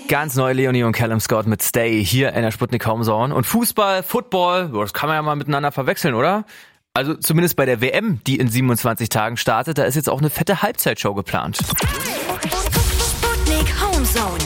Ganz neu Leonie und Callum Scott mit Stay hier in der Sputnik Homezone. Und Fußball, Football, das kann man ja mal miteinander verwechseln, oder? Also zumindest bei der WM, die in 27 Tagen startet, da ist jetzt auch eine fette Halbzeitshow geplant. Sputnik Homezone.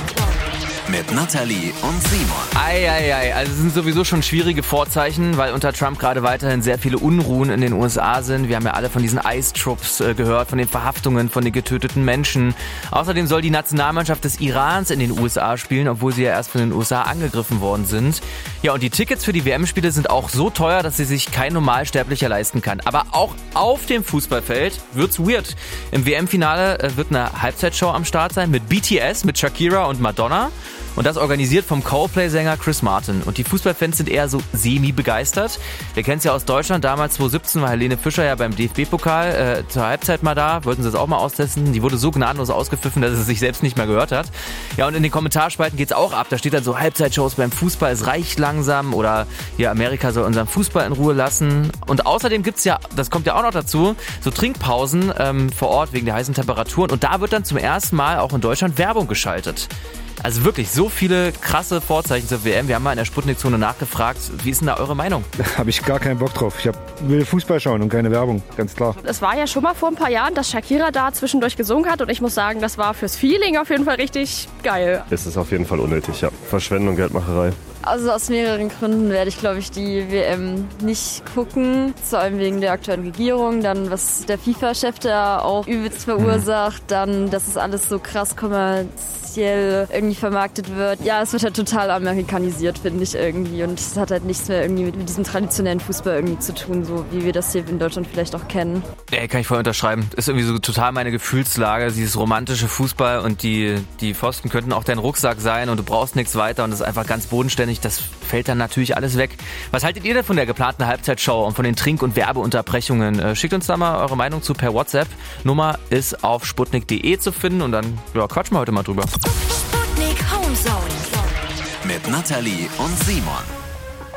Mit Nathalie und Simon. Eieiei, also es sind sowieso schon schwierige Vorzeichen, weil unter Trump gerade weiterhin sehr viele Unruhen in den USA sind. Wir haben ja alle von diesen ICE-Troops gehört, von den Verhaftungen, von den getöteten Menschen. Außerdem soll die Nationalmannschaft des Irans in den USA spielen, obwohl sie ja erst von den USA angegriffen worden sind. Ja, und die Tickets für die WM-Spiele sind auch so teuer, dass sie sich kein Normalsterblicher leisten kann. Aber auch auf dem Fußballfeld wird's weird. Im WM-Finale wird eine Halbzeitshow am Start sein mit BTS, mit Shakira und Madonna. Und das organisiert vom Coldplay-Sänger Chris Martin. Und die Fußballfans sind eher so semi-begeistert. Wir kennen es ja aus Deutschland. Damals 2017 war Helene Fischer ja beim DFB-Pokal zur Halbzeit mal da. Wollten sie es auch mal austesten. Die wurde so gnadenlos ausgepfiffen, dass es sich selbst nicht mehr gehört hat. Ja, und in den Kommentarspalten geht's auch ab. Da steht dann so Halbzeitshows beim Fußball, es reicht langsam. Oder hier, Amerika soll unseren Fußball in Ruhe lassen. Und außerdem gibt's ja, das kommt ja auch noch dazu, so Trinkpausen vor Ort wegen der heißen Temperaturen. Und da wird dann zum ersten Mal auch in Deutschland Werbung geschaltet. Also wirklich, so viele krasse Vorzeichen zur WM. Wir haben mal in der Sputnik-Zone nachgefragt. Wie ist denn da eure Meinung? Habe ich gar keinen Bock drauf. Will Fußball schauen und keine Werbung, ganz klar. Es war ja schon mal vor ein paar Jahren, dass Shakira da zwischendurch gesungen hat. Und ich muss sagen, das war fürs Feeling auf jeden Fall richtig geil. Es ist auf jeden Fall unnötig, ja. Verschwendung, Geldmacherei. Also aus mehreren Gründen werde ich, glaube ich, die WM nicht gucken. Vor allem wegen der aktuellen Regierung. Dann, was der FIFA-Chef da auch übelst verursacht. Dann, dass es alles so krass kommerziell irgendwie vermarktet wird. Ja, es wird halt total amerikanisiert, finde ich irgendwie. Und es hat halt nichts mehr irgendwie mit diesem traditionellen Fußball irgendwie zu tun, so wie wir das hier in Deutschland vielleicht auch kennen. Ja, kann ich voll unterschreiben. Ist irgendwie so total meine Gefühlslage. Dieses romantische Fußball und die Pfosten könnten auch dein Rucksack sein und du brauchst nichts weiter und das ist einfach ganz bodenständig. Das fällt dann natürlich alles weg. Was haltet ihr denn von der geplanten Halbzeitshow und von den Trink- und Werbeunterbrechungen? Schickt uns da mal eure Meinung zu per WhatsApp. Nummer ist auf sputnik.de zu finden und dann quatschen wir heute mal drüber. Sputnik Homezone. Mit Nathalie und Simon.